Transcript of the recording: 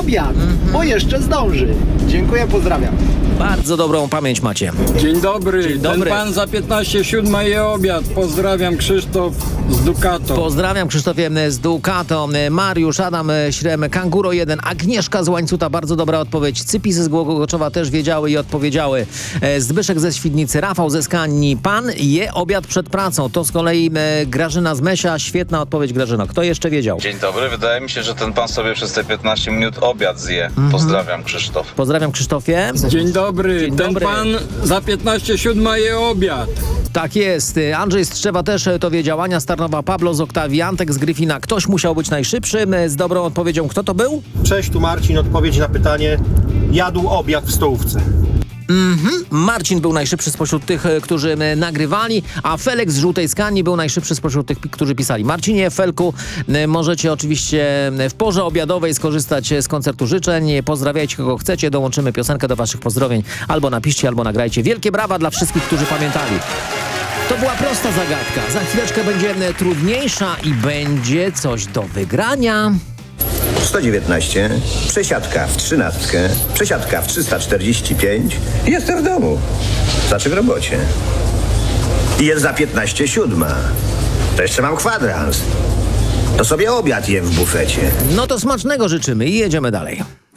obiad, bo jeszcze zdąży. Dziękuję, pozdrawiam. Bardzo dobrą pamięć macie. Dzień dobry. Dzień dobry. Ten pan za 15:07 je obiad. Pozdrawiam, Krzysztof z Dukato. Pozdrawiam, Krzysztofie z Dukato, Mariusz, Adam Śrem, Kanguro 1, Agnieszka z Łańcuta, bardzo dobra odpowiedź. Cypisy z Głogoczowa też wiedziały i odpowiedziały. Zbyszek ze Świdnicy, Rafał ze Skanii. Pan je obiad przed pracą. To z kolei Grażyna z Mesia. Świetna odpowiedź, Grażyno. Kto jeszcze wiedział? Dzień dobry, wydaje mi się, że ten pan sobie przez te 15 minut obiad zje. Pozdrawiam, Krzysztof. Pozdrawiam, Krzysztofie. Dzień dobry. Dzień Ten dobry. pan za 15:07 je obiad. Tak jest. Andrzej z Trzewa też to wie. Działania Starnowa, Pablo z Oktawii, Antek z Gryfina. Ktoś musiał być najszybszy. Z dobrą odpowiedzią. Kto to był? Cześć, tu Marcin. Odpowiedź na pytanie. Jadł obiad w stołówce. Marcin był najszybszy spośród tych, którzy nagrywali, a Felek z Żółtej Skanii był najszybszy spośród tych, którzy pisali. Marcinie, Felku, możecie oczywiście w porze obiadowej skorzystać z koncertu życzeń. Pozdrawiajcie kogo chcecie, dołączymy piosenkę do waszych pozdrowień. Albo napiszcie, albo nagrajcie. Wielkie brawa dla wszystkich, którzy pamiętali. To była prosta zagadka. Za chwileczkę będzie trudniejsza i będzie coś do wygrania. 119, przesiadka w 13, przesiadka w 345. Jestem w domu. Znaczy w robocie. I jest za 15:07. To jeszcze mam kwadrans. To sobie obiad jem w bufecie. No to smacznego życzymy i jedziemy dalej.